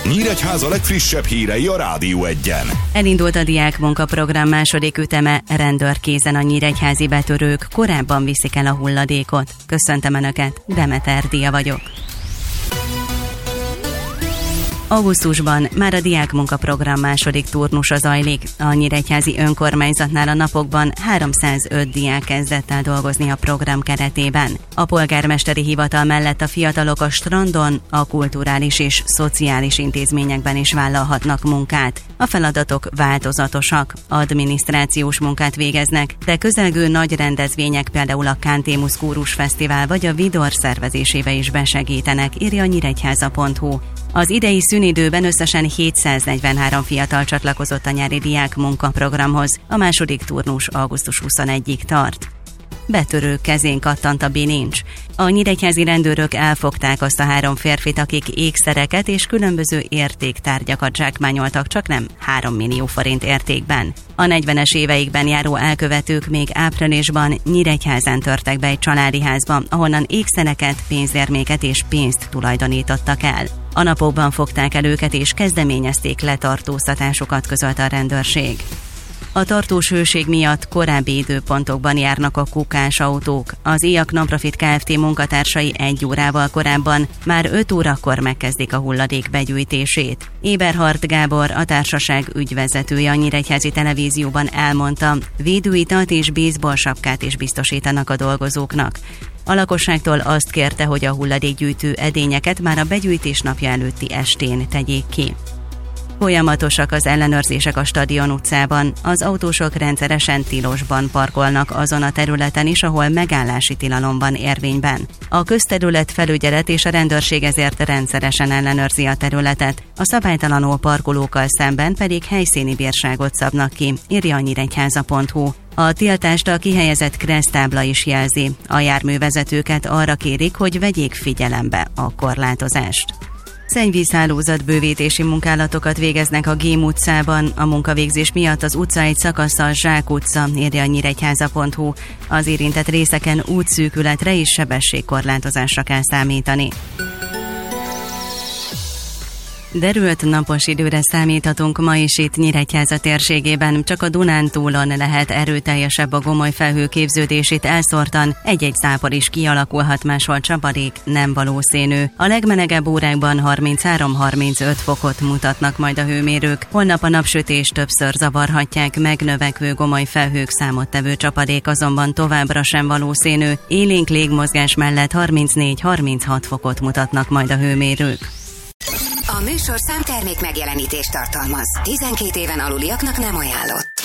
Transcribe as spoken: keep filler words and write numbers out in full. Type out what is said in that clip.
Nyíregyháza legfrissebb hírei a Rádió Egyen. Elindult a diákmunkaprogram második üteme, rendőrkézen a nyíregyházi betörők korábban viszik el a hulladékot. Köszöntöm Önöket, Demeter Dia vagyok. Augusztusban már a diákmunkaprogram második turnusa zajlik. A nyíregyházi önkormányzatnál a napokban háromszázöt diák kezdett el dolgozni a program keretében. A polgármesteri hivatal mellett a fiatalok a strandon, a kulturális és szociális intézményekben is vállalhatnak munkát. A feladatok változatosak, adminisztrációs munkát végeznek, de közelgő nagy rendezvények, például a Kántémusz Kórus Fesztivál vagy a Vidor szervezésébe is besegítenek, írja a nyíregyháza pont hu. Az idei szünidőben összesen hétszáznegyvenhárom fiatal csatlakozott a nyári diák munkaprogramhoz, a második turnus augusztus huszonegyedikéig tart. Betörők kezén kattant a bilincs. A nyíregyházi rendőrök elfogták azt a három férfit, akik ékszereket és különböző értéktárgyakat zsákmányoltak, csak nem három millió forint értékben. A negyvenes éveikben járó elkövetők még áprilisban Nyíregyházán törtek be egy családi házba, ahonnan ékszereket, pénzérméket és pénzt tulajdonítottak el. A napokban fogták el őket és kezdeményezték letartóztatásukat, közölte a rendőrség. A tartós hőség miatt korábbi időpontokban járnak a kukás autók. Az Éjak Nonprofit Kft. Munkatársai egy órával korábban, már öt órakor megkezdik a hulladék begyűjtését. Eberhard Gábor, a társaság ügyvezetője a Nyíregyházi Televízióban elmondta, védőitalt és baseball sapkát is biztosítanak a dolgozóknak. A lakosságtól azt kérte, hogy a hulladékgyűjtő edényeket már a begyűjtés napja előtti estén tegyék ki. Folyamatosak az ellenőrzések a Stadion utcában. Az autósok rendszeresen tilosban parkolnak azon a területen is, ahol megállási tilalom van érvényben. A közterület felügyelet és a rendőrség ezért rendszeresen ellenőrzi a területet, a szabálytalanul parkolókkal szemben pedig helyszíni bírságot szabnak ki, írja a nyíregyháza pont hu. A tiltást a kihelyezett kereszttábla is jelzi. A járművezetőket arra kérik, hogy vegyék figyelembe a korlátozást. Szennyvízhálózat bővítési munkálatokat végeznek a Gém utcában. A munkavégzés miatt az utca egy szakasza a Zsák utca, írja a nyíregyháza pont hu. Az érintett részeken útszűkületre és sebességkorlátozásra kell számítani. Derült napos időre számíthatunk ma is itt Nyíregyháza térségében, csak a Dunántúlon lehet erőteljesebb a gomoly felhő képződését elszórtan, egy-egy zápor is kialakulhat, máshol csapadék, nem valószínű. A legmelegebb órákban harminchárom-harmincöt fokot mutatnak majd a hőmérők, holnap a napsütés többször zavarhatják, megnövekvő gomoly felhők számottevő csapadék azonban továbbra sem valószínű, élénk légmozgás mellett harmincnégy-harminchat fokot mutatnak majd a hőmérők. A műsorszám termék megjelenítést tartalmaz. tizenkét éven aluliaknak nem ajánlott.